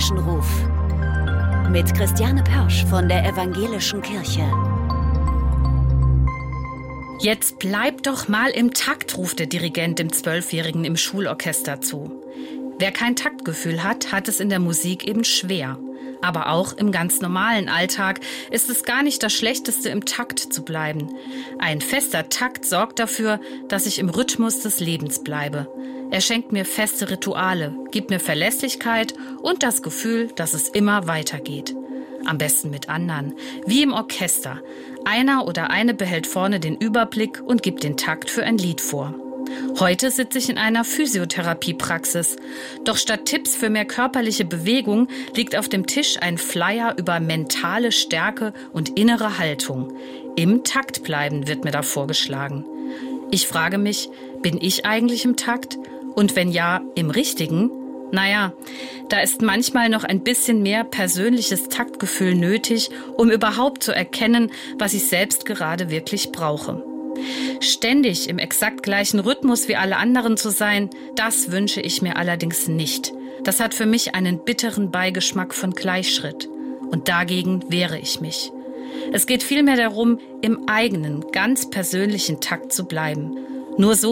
Ruf mit Christiane Pörsch von der Evangelischen Kirche. Jetzt bleib doch mal im Takt, ruft der Dirigent dem 12-Jährigen im Schulorchester zu. Wer kein Taktgefühl hat, hat es in der Musik eben schwer. Aber auch im ganz normalen Alltag ist es gar nicht das Schlechteste, im Takt zu bleiben. Ein fester Takt sorgt dafür, dass ich im Rhythmus des Lebens bleibe. Er schenkt mir feste Rituale, gibt mir Verlässlichkeit und das Gefühl, dass es immer weitergeht. Am besten mit anderen, wie im Orchester. Einer oder eine behält vorne den Überblick und gibt den Takt für ein Lied vor. Heute sitze ich in einer Physiotherapiepraxis. Doch statt Tipps für mehr körperliche Bewegung liegt auf dem Tisch ein Flyer über mentale Stärke und innere Haltung. Im Takt bleiben wird mir da vorgeschlagen. Ich frage mich, bin ich eigentlich im Takt? Und wenn ja, im richtigen? Naja, da ist manchmal noch ein bisschen mehr persönliches Taktgefühl nötig, um überhaupt zu erkennen, was ich selbst gerade wirklich brauche. Ständig im exakt gleichen Rhythmus wie alle anderen zu sein, das wünsche ich mir allerdings nicht. Das hat für mich einen bitteren Beigeschmack von Gleichschritt. Und dagegen wehre ich mich. Es geht vielmehr darum, im eigenen, ganz persönlichen Takt zu bleiben. Nur so